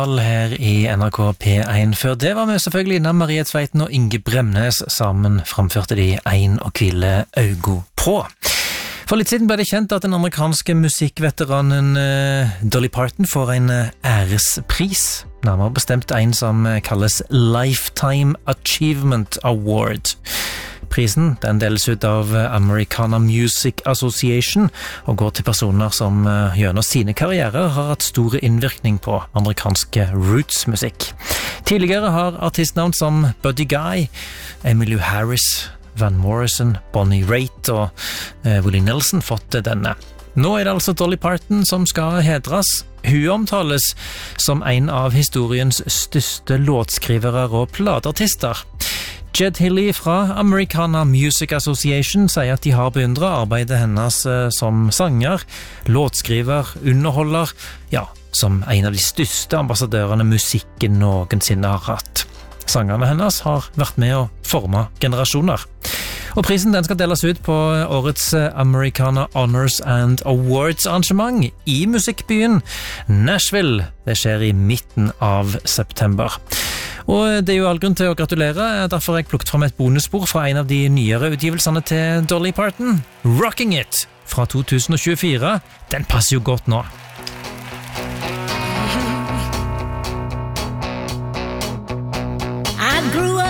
Her i NRK P1. Før det var vi selvfølgelig innom Marie Tveiten og Inge Bremnes. Sammen framførte de Ein og kvile augo på. For litt siden ble det kjent at den amerikanske musikkveteranen Dolly Parton får en ærespris. Nærmere bestemt en som kalles Lifetime Achievement Award. Prisen den deles ut av Americana Music Association og går til personer som gjennom sine karrierer har hatt store innvirkning på amerikanske rootsmusikk. Tidligere har artistnavn som Buddy Guy, Emmylou Harris, Van Morrison, Bonnie Raitt og Willie Nelson fått denne. Nå er det altså Dolly Parton som skal hedres. Hun omtales som en av historiens største låtskrivere og plateartister. Jed Hilley fra Americana Music Association sier at de har beundret arbeidet hennes som sanger, låtskriver, underholder, ja, som en av de største ambassadørene musikken noensinne har hatt. Sangerne hennes har vært med å forme generasjoner. Og prisen den skal deles ut på årets Americana Honors and Awards arrangement i musikkbyen Nashville. Det skjer i midten av september. Og det er jo all grunn til å gratulere, derfor har jeg plukket frem et bonusspor fra en av de nyere utgivelsene til Dolly Parton. Rocking It fra 2024, den passer jo godt nå.